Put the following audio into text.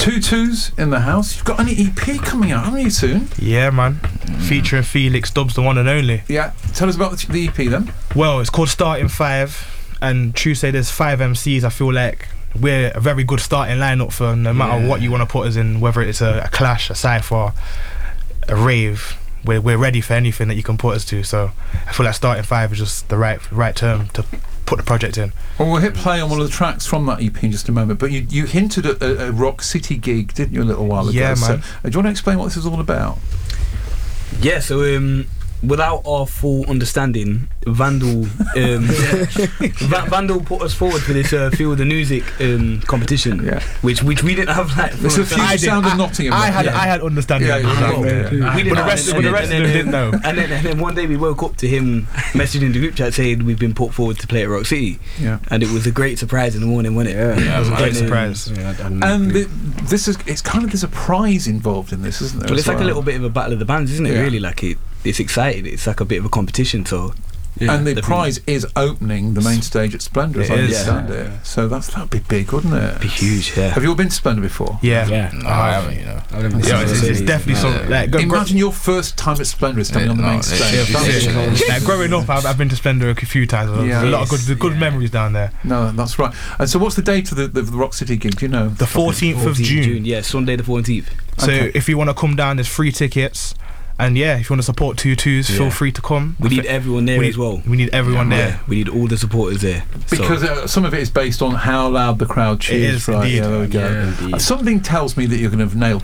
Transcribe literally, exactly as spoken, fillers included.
Tutu's in the house. You've got an E P coming out, haven't you, soon? Yeah, man. Mm. Featuring Felix Dobbs, the one and only. Yeah. Tell us about the E P then. Well, it's called Starting Five, and true say there's five M Cs. I feel like we're a very good starting lineup for no matter yeah. what you want to put us in, whether it's a, a clash, a cypher, a rave. We're we're ready for anything that you can put us to. So I feel like Starting Five is just the right right term to put the project in. Well, we'll hit play on one of the tracks from that E P in just a moment. But you you hinted at a, a Rock City gig, didn't you, a little while ago? Yeah, man. So, uh, do you want to explain what this is all about? Yeah. So um, without our full understanding, Vandal um, Va- Vandal put us forward for this uh, Field of Music um, competition, yeah. which which we didn't have. Like, it's a few sound of Nottingham. I had yeah. I had understanding. Yeah, yeah, yeah, yeah. Yeah. We didn't. But the rest, but the rest of them didn't know. And then, and then one day we woke up to him messaging the group chat saying we've been put forward to play at Rock City. Yeah. And it was a great surprise in the morning, wasn't it? Yeah, yeah, it was a great surprise. Yeah, and the, this is it's kind of there's a prize involved in this, isn't there? Well, it's well? like a little bit of a battle of the bands, isn't it? Yeah. Really, like it. It's exciting. It's like a bit of a competition. So. Yeah, and the prize is opening the main stage at Splendour, as I understand yeah. it. So that's that'd be big, wouldn't it? Be huge, yeah. Have you all been to Splendour before? Yeah, yeah. No, I haven't. You know, I haven't yeah, it's, it's definitely something. Like, go, imagine your first time at Splendour is standing yeah, on the no, main stage. Yeah, like, growing up, I've, I've been to Splendour a few times. There's yeah, a lot of good, good yeah. memories down there. No, that's right. And so, what's the date of the, the, the Rock City gig? Do you know? The fourteenth of June. June. Yeah, Sunday the fourteenth. So okay. if you want to come down, there's free tickets. And yeah, if you want to support Tutus, yeah. feel free to come. We need everyone there we, as well. We need everyone yeah, there. Yeah. We need all the supporters there. Because so. uh, some of it is based on how loud the crowd cheers. It is, right? indeed. Yeah, there we go. Yeah, uh, something tells me that you're going to have nailed